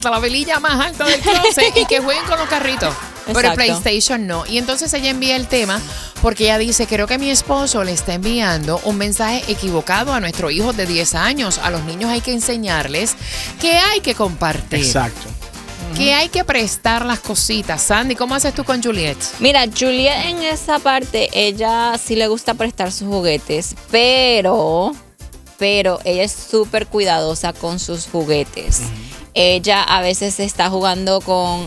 la velilla más alta del closet y que jueguen con los carritos. Pero el PlayStation no. Y entonces ella envía el tema porque ella dice, creo que mi esposo le está enviando un mensaje equivocado a nuestro hijo de 10 años. A los niños hay que enseñarles que hay que compartir. Exacto. Que hay que prestar las cositas. Sandy, ¿cómo haces tú con Juliet? Mira, Juliet en esa parte, ella sí le gusta prestar sus juguetes, pero ella es súper cuidadosa con sus juguetes. Ella a veces está jugando con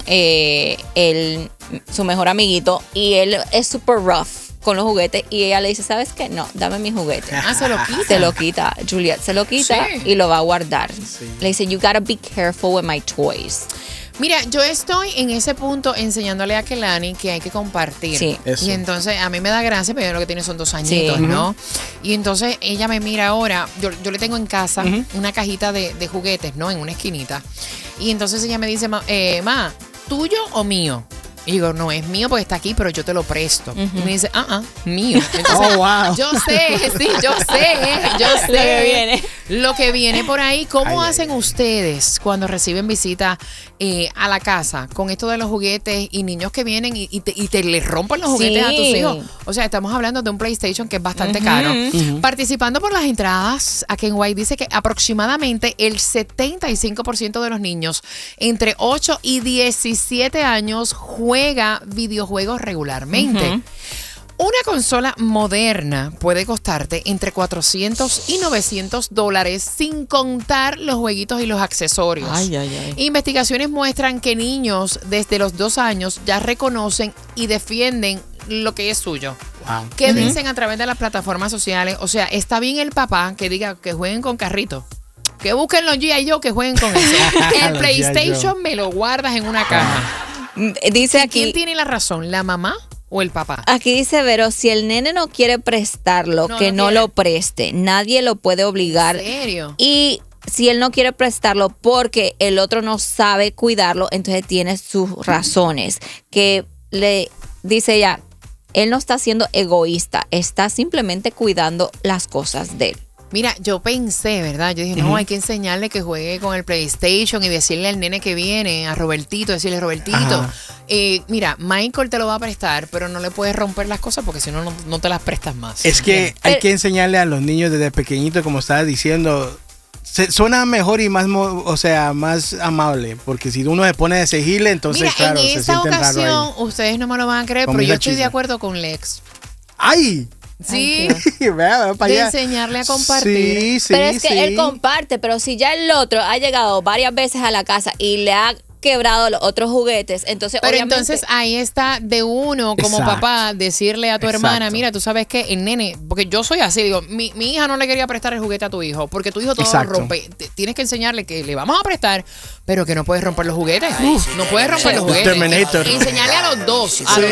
su mejor amiguito y él es súper rough con los juguetes y ella le dice, ¿sabes qué? No, dame mis juguetes. Se lo quita. Se lo quita. Juliet se lo quita y lo va a guardar. Sí. Le dice, you gotta be careful with my toys. Mira, yo estoy en ese punto enseñándole a Kelani que hay que compartir. Sí. Y entonces a mí me da gracia, pero yo lo que tiene son 2 añitos, ¿no? Y entonces ella me mira ahora, yo le tengo en casa una cajita de juguetes, ¿no? En una esquinita. Y entonces ella me dice, ma, ¿tuyo o mío? Y digo, no, es mío porque está aquí, pero yo te lo presto. Y me dice, mío. Entonces, wow. yo sé. Lo que viene por ahí. ¿Cómo hacen ustedes cuando reciben visita a la casa con esto de los juguetes y niños que vienen y te les rompen los juguetes a tus hijos? O sea, estamos hablando de un PlayStation que es bastante caro. Participando por las entradas, a Ken White dice que aproximadamente el 75% de los niños entre 8 y 17 años juega videojuegos regularmente. Una consola moderna puede costarte entre $400 y $900 sin contar los jueguitos y los accesorios. Investigaciones muestran que niños desde los 2 años ya reconocen y defienden lo que es suyo. Wow. ¿Qué dicen a través de las plataformas sociales? O sea, está bien el papá que diga que jueguen con carrito. Que busquen los G.I. Joe que jueguen con eso. El PlayStation me lo guardas en una caja. Dice aquí, ¿quién tiene la razón? ¿La mamá o el papá? Aquí dice Vero, si el nene no quiere prestarlo, que no lo preste. Nadie lo puede obligar. ¿En serio? Y si él no quiere prestarlo porque el otro no sabe cuidarlo, entonces tiene sus razones. Que le dice ella, él no está siendo egoísta, está simplemente cuidando las cosas de él. Mira, yo pensé, ¿verdad? Yo dije, no, hay que enseñarle que juegue con el PlayStation y decirle al nene que viene, a Robertito, decirle, Robertito, mira, Michael te lo va a prestar, pero no le puedes romper las cosas porque si no, no te las prestas más. Es que hay que enseñarle a los niños desde pequeñito, como estabas diciendo, suena mejor y más, más amable, porque si uno se pone a exigirle, entonces, mira, claro, en se esta sienten raro ocasión, ahí. ustedes no me lo van a creer, pero yo estoy de acuerdo con Lex. ¡Ay! Sí, vea para de allá. enseñarle a compartir. Sí, Pero es que él comparte, pero si ya el otro ha llegado varias veces a la casa y le ha quebrado los otros juguetes, entonces pero obviamente, entonces ahí está de uno como papá decirle a tu hermana, mira, tú sabes que el nene, porque yo soy así, digo, mi hija no le quería prestar el juguete a tu hijo porque tu hijo todo lo rompe. Tienes que enseñarle que le vamos a prestar, pero que no puedes romper los juguetes. No puedes romper los juguetes. Terminator. Enseñarle a los dos